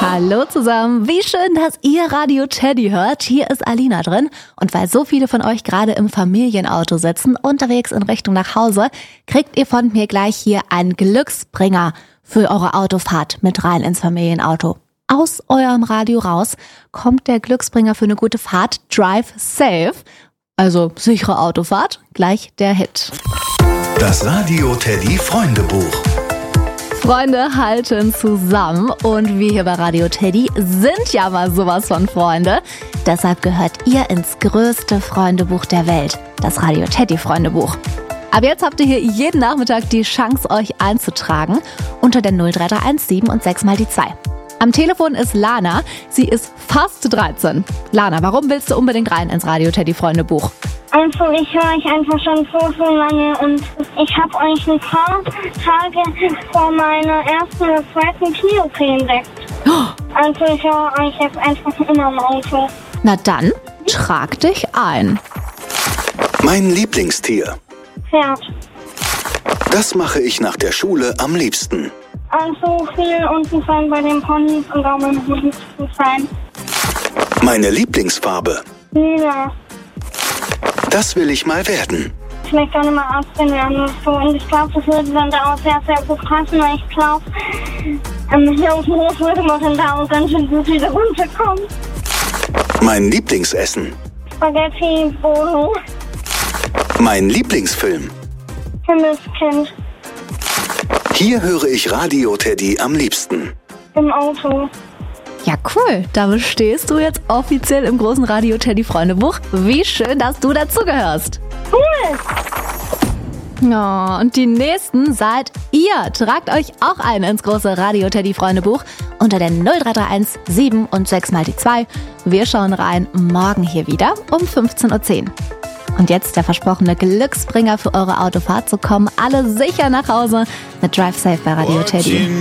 Hallo zusammen, wie schön, dass ihr Radio Teddy hört. Hier ist Alina drin und weil so viele von euch gerade im Familienauto sitzen, unterwegs in Richtung nach Hause, kriegt ihr von mir gleich hier einen Glücksbringer für eure Autofahrt mit rein ins Familienauto. Aus eurem Radio raus kommt der Glücksbringer für eine gute Fahrt, Drive Safe, also sichere Autofahrt, gleich der Hit. Das Radio Teddy Freundebuch. Freunde halten zusammen und wir hier bei Radio Teddy sind ja mal sowas von Freunde. Deshalb gehört ihr ins größte Freundebuch der Welt, das Radio Teddy Freundebuch. Ab jetzt habt ihr hier jeden Nachmittag die Chance, euch einzutragen unter der 03317 und 6 mal die 2. Am Telefon ist Lana, sie ist fast 13. Lana, warum willst du unbedingt rein ins Radio Teddy Freundebuch? Also ich höre euch einfach schon so lange und ich habe euch ein paar Tage vor meiner ersten oder zweiten Knie-OP entdeckt. Also ich höre euch jetzt einfach immer im Auto. Na dann, trag dich ein. Mein Lieblingstier. Pferd. Das mache ich nach der Schule am liebsten. Also viel unten sein bei den Ponys und auch mit dem Hund zu sein. Meine Lieblingsfarbe. Lila. Das will ich mal werden. Ich möchte auch nicht mal Ärztin werden und so. Und ich glaube, das würde dann da auch sehr, sehr gut passen, weil ich glaube, hier auf dem Hof würde man dann da auch ganz schön gut wieder runterkommen. Mein Lieblingsessen. Spaghetti, Bolo, Mein Lieblingsfilm. Himmelskind, Hier höre ich Radio Teddy am liebsten. im Auto. Ja, cool. Da stehst du jetzt offiziell im großen Radio Teddy Freundebuch. Wie schön, dass du dazugehörst. Cool! Ja, und die nächsten seid ihr. Tragt euch auch ein ins große Radio Teddy Freundebuch unter der 03317 7 und 6 mal die 2. Wir schauen rein morgen hier wieder um 15.10 Uhr. Und jetzt der versprochene Glücksbringer für eure Autofahrt. So kommen alle sicher nach Hause mit Drive Safe bei Radio Teddy.